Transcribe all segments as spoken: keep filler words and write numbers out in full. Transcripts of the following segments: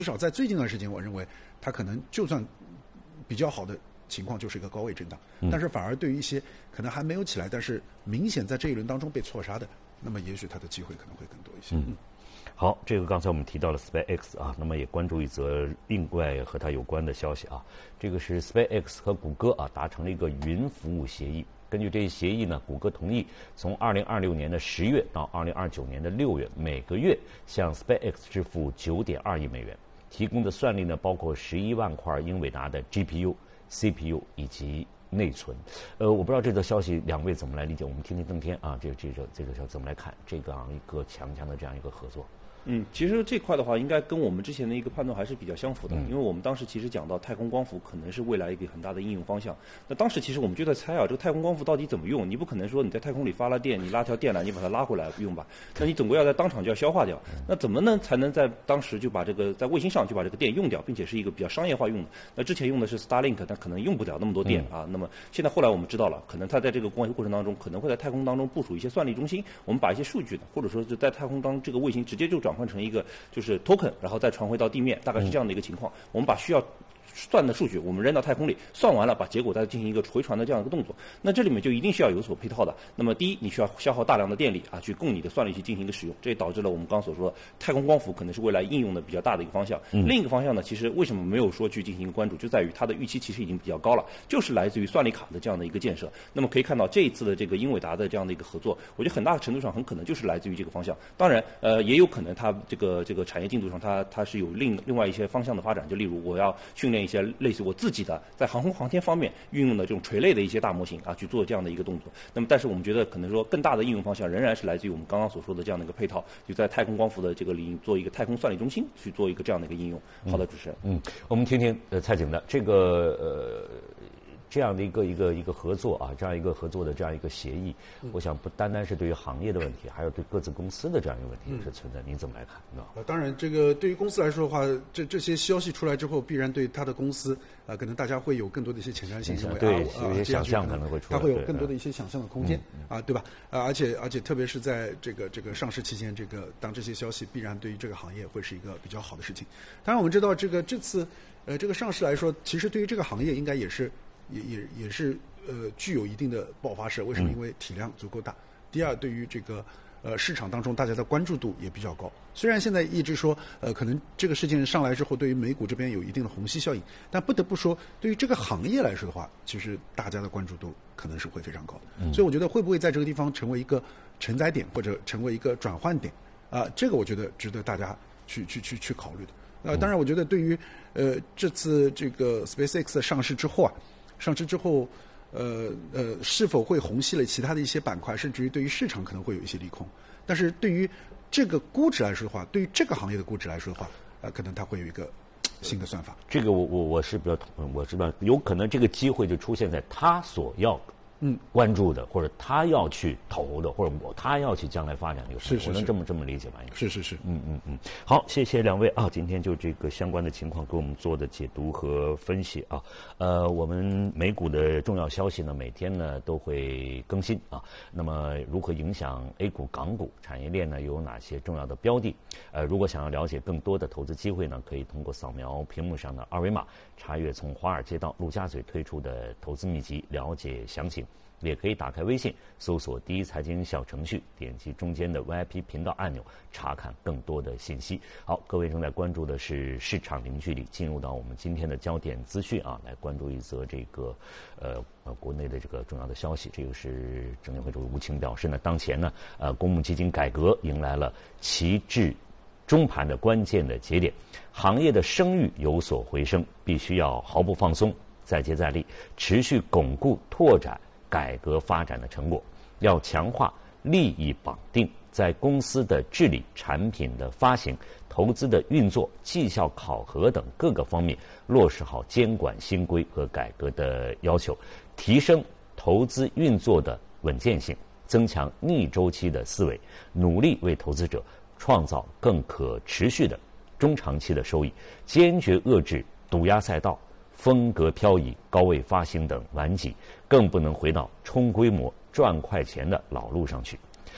至少在最近一段时间，我认为它可能就算比较好的情况就是一个高位震荡，但是反而对于一些可能还没有起来，但是明显在这一轮当中被错杀的，那么也许它的机会可能会更多一些。 嗯。好，这个刚才我们提到了 SpaceX 啊，那么也关注一则另外和它有关的消息啊。这个是 SpaceX 和谷歌啊达成了一个云服务协议。根据这一协议呢，谷歌同意从二零二六年的十月到二零二九年的六月，每个月向 SpaceX 支付九点二亿美元，提供的算力呢包括十一万块英伟达的 G P U、C P U 以及内存。呃，我不知道这则消息两位怎么来理解？我们听听邓天啊，这个这个这个消息怎么来看这样一个强强的这样一个合作？ 嗯，其实这块的话，应该跟我们之前的一个判断还是比较相符的，因为我们当时其实讲到太空光伏可能是未来一个很大的应用方向。那当时其实我们就在猜啊，这个太空光伏到底怎么用？你不可能说你在太空里发了电，你拉条电缆，你把它拉回来用吧？那你总归要在当场就要消化掉。那怎么呢才能在当时就把这个在卫星上就把这个电用掉，并且是一个比较商业化用的？那之前用的是 Starlink， 但可能用不了那么多电啊。那么现在后来我们知道了，可能它在这个过过程当中可能会在太空当中部署一些算力中心，我们把一些数据呢，或者说是在太空当这个卫星直接就转换成一个就是 token， 然后再传回到地面，大概是这样的一个情况。我们把需要算的数据我们扔到太空里，算完了把结果再进行一个回传的这样一个动作。那这里面就一定是要有所配套的。那么第一，你需要消耗大量的电力啊，去供你的算力去进行一个使用，这也导致了我们刚刚所说太空光伏可能是未来应用的比较大的一个方向。嗯、另一个方向呢，其实为什么没有说去进行一个关注，就在于它的预期其实已经比较高了，就是来自于算力卡的这样的一个建设。那么可以看到这一次的这个英伟达的这样的一个合作，我觉得很大程度上很可能就是来自于这个方向。当然，呃，也有可能它这个这个产业进度上它它是有另另外一些方向的发展，就例如我要训练一些类似我自己的在航空航天方面运用的这种垂类的一些大模型啊，去做这样的一个动作。那么，但是我们觉得可能说更大的应用方向仍然是来自于我们刚刚所说的这样的一个配套，就在太空光伏的这个领域做一个太空算力中心，去做一个这样的一个应用。好的，主持人。 嗯，我们听听呃蔡景的这个呃。这样的一个一个一个合作啊，这样一个合作的这样一个协议，嗯、我想不单单是对于行业的问题，还有对各自公司的这样一个问题是存在。您、嗯、怎么来看？ 呃，当然，这个对于公司来说的话，这这些消息出来之后，必然对他的公司啊、呃，可能大家会有更多的一些前瞻性，因为对， 啊， 有一些想象可能会出来， 它会有更多的一些想象的空间、嗯、啊，对吧？啊，而且而且特别是在这个这个上市期间，这个当这些消息必然对于这个行业会是一个比较好的事情。当然，我们知道这个这次呃这个上市来说，其实对于这个行业应该也是。也也也是呃具有一定的爆发式，为什么？因为体量足够大。第二，对于这个呃市场当中大家的关注度也比较高。虽然现在一直说呃可能这个事件上来之后，对于美股这边有一定的虹吸效应，但不得不说，对于这个行业来说的话，其实大家的关注度可能是会非常高的。嗯、所以我觉得会不会在这个地方成为一个承载点，或者成为一个转换点啊、呃？这个我觉得值得大家去去去去考虑的。呃，当然，我觉得对于呃这次这个 SpaceX 的上市之后啊。上市之后，呃呃，是否会虹吸了其他的一些板块，甚至于对于市场可能会有一些利空。但是对于这个估值来说的话，对于这个行业的估值来说的话，呃，可能它会有一个新的算法。 这个我我我是比较我知道，有可能这个机会就出现在他所要嗯关注的，或者他要去投的，或者我他要去将来发展这个事，我能这么这么理解吗？ 是是是， 嗯嗯嗯。好，谢谢两位啊，今天就这个相关的情况给我们做的解读和分析啊。呃，我们美股的重要消息呢，每天呢都会更新啊。那么如何影响 A 股、港股产业链呢？有哪些重要的标的？呃，如果想要了解更多的投资机会呢，可以通过扫描屏幕上的二维码，查阅从华尔街到陆家嘴推出的投资秘籍，了解详情。也可以打开微信，搜索第一财经小程序，点击中间的 V I P 频道按钮，查看更多的信息。好，各位正在关注的是市场零距离，进入到我们今天的焦点资讯啊，来关注一则这个呃呃国内的这个重要的消息。这个是证监会主席吴清表示呢，当前呢呃公募基金改革迎来了旗帜中盘的关键的节点，行业的声誉有所回升，必须要毫不放松，再接再厉，持续巩固拓展改革发展的成果，要强化利益绑定，在公司的治理、产品的发行、投资的运作、绩效考核等各个方面落实好监管新规和改革的要求，提升投资运作的稳健性，增强逆周期的思维，努力为投资者创造更可持续的中长期的收益，坚决遏制赌压赛道、风格漂移、高位发行等顽疾，更不能回到冲规模赚快钱的老路上去。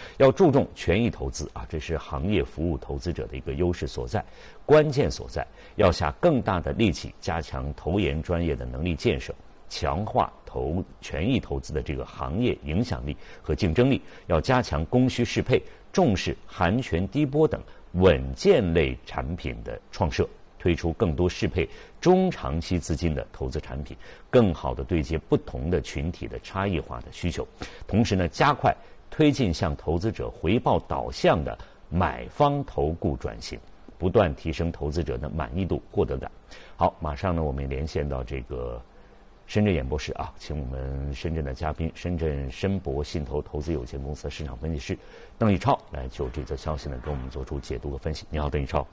要注重权益投资啊，这是行业服务投资者的一个优势所在，关键所在，要下更大的力气加强投研专业的能力建设，强化投权益投资的这个行业影响力和竞争力，要加强供需适配，重视含权低波等稳健类产品的创设，推出更多适配中长期资金的投资产品，更好地对接不同的群体的差异化的需求。同时呢，加快推进向投资者回报导向的买方投顾转型，不断提升投资者的满意度、获得感。好，马上呢，我们连线到这个深圳演播室啊，请我们深圳的嘉宾，深圳申博信投投资有限公司的市场分析师邓逸超来就这则消息呢，跟我们做出解读和分析。你好，邓逸超。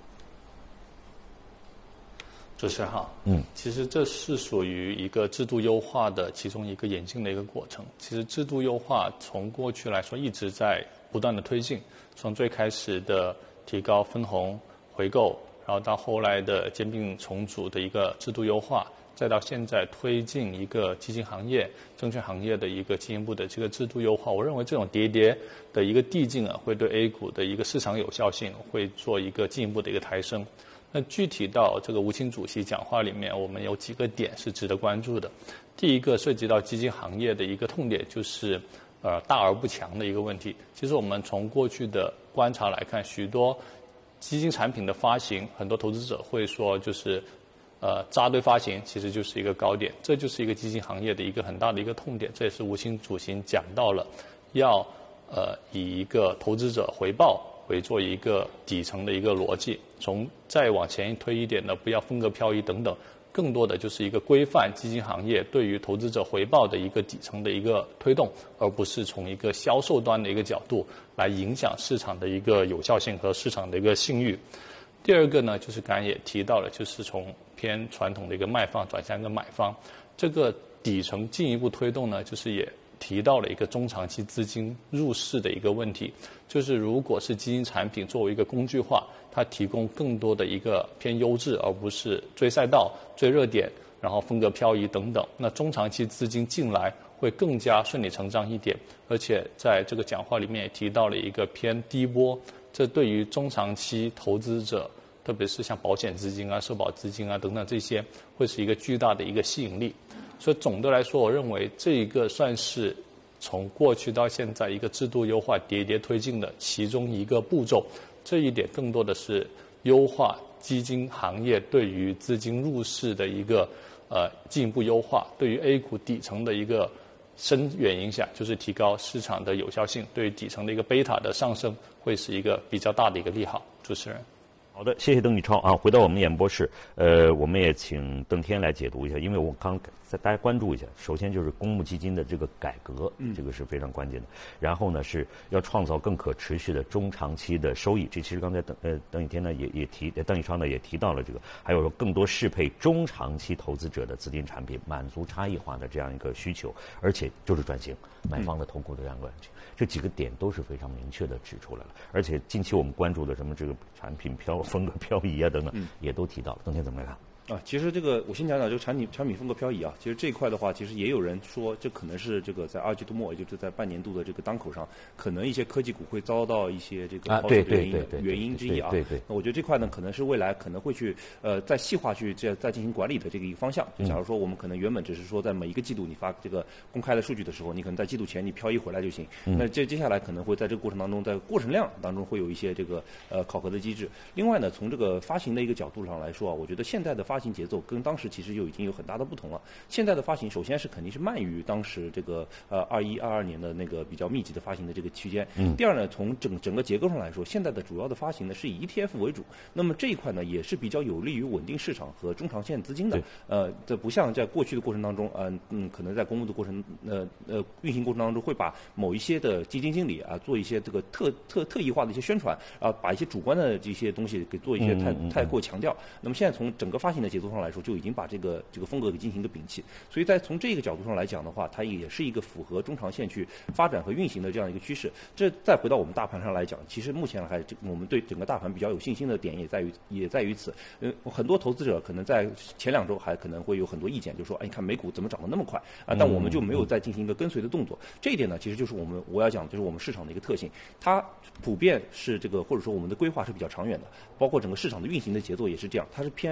主持人好， 嗯， 其实这是属于一个制度优化的其中一个演进的一个过程。其实制度优化从过去来说一直在不断的推进，从最开始的提高分红回购，然后到后来的兼并重组的一个制度优化，再到现在推进一个基金行业、证券行业的一个进一步的这个制度优化。我认为这种叠叠的一个递进啊，会对 A 股的一个市场有效性会做一个进一步的一个抬升。那具体到这个吴清主席讲话里面，我们有几个点是值得关注的。第一个涉及到基金行业的一个痛点，就是呃大而不强的一个问题。其实我们从过去的观察来看，许多基金产品的发行，很多投资者会说就是呃扎堆发行，其实就是一个高点，这就是一个基金行业的一个很大的一个痛点。这也是吴清主席讲到了要呃以一个投资者回报为做一个底层的一个逻辑，从再往前推一点呢，不要风格漂移等等，更多的就是一个规范基金行业对于投资者回报的一个底层的一个推动，而不是从一个销售端的一个角度来影响市场的一个有效性和市场的一个信誉。第二个呢，就是刚才也提到了，就是从偏传统的一个卖方转向一个买方，这个底层进一步推动呢，就是也提到了一个中长期资金入市的一个问题，就是如果是基金产品作为一个工具化，它提供更多的一个偏优质，而不是追赛道、追热点，然后风格漂移等等，那中长期资金进来会更加顺理成章一点。而且在这个讲话里面也提到了一个偏低波，这对于中长期投资者，特别是像保险资金啊、社保资金啊等等这些，会是一个巨大的一个吸引力。所以总的来说，我认为这一个算是从过去到现在一个制度优化叠叠推进的其中一个步骤。这一点更多的是优化基金行业对于资金入市的一个呃进一步优化，对于 A 股底层的一个深远影响，就是提高市场的有效性，对于底层的一个贝塔的上升会是一个比较大的一个利好。主持人。 好的，谢谢邓逸超啊。回到我们演播室，呃，我们也请邓天来解读一下，因为我刚再大家关注一下，首先就是公募基金的这个改革，嗯，这个是非常关键的。然后呢，是要创造更可持续的中长期的收益。这其实刚才邓呃邓逸天呢也也提，邓逸超呢也提到了这个，还有说更多适配中长期投资者的资金产品，满足差异化的这样一个需求，而且就是转型买方的投顾的这样一个转型。这几个点都是非常明确的指出来了，而且近期我们关注的什么这个产品漂风格漂移啊等等，也都提到了。邓天怎么来看？ 啊，其实这个我先讲讲这个产品产品风格漂移啊。其实这一块的话，其实也有人说，这可能是这个在二季度末，也就是在半年度的这个当口上，可能一些科技股会遭到一些这个抛售的原因原因之一啊。 对对。 那我觉得这块呢，可能是未来可能会去呃再细化去这再进行管理的这个一个方向。就假如说我们可能原本只是说在每一个季度你发这个公开的数据的时候，你可能在季度前你漂移回来就行。嗯。那这接下来可能会在这个过程当中，在过程量当中会有一些这个呃考核的机制。另外呢，从这个发行的一个角度上来说啊，我觉得现在的发行节奏跟当当时其实就已经有很大的不同了。现在的发行，首先是肯定是慢于当时这个呃二一二二年的那个比较密集的发行的这个区间。嗯。第二呢，从整整个结构上来说，现在的主要的发行呢是以 E T F 为主。那么这一块呢，也是比较有利于稳定市场和中长线资金的。呃，这不像在过去的过程当中，嗯、呃、嗯，可能在公募的过程呃呃运行过程当中，会把某一些的基金经理啊做一些这个特特特异化的一些宣传啊，把一些主观的这些东西给做一些太太过强调。那么现在从整个发行的节奏上来说，就已经把这个这个风格给进行一个摒弃。所以在从这个角度上来讲的话，它也是一个符合中长线去发展和运行的这样一个趋势。这再回到我们大盘上来讲，其实目前还我们对整个大盘比较有信心的点也在于也在于此。嗯，很多投资者可能在前两周还可能会有很多意见，就说哎，你看美股怎么涨得那么快啊？但我们就没有再进行一个跟随的动作。这一点呢，其实就是我们我要讲，就是我们市场的一个特性，它普遍是这个或者说我们的规划是比较长远的，包括整个市场的运行的节奏也是这样，它是偏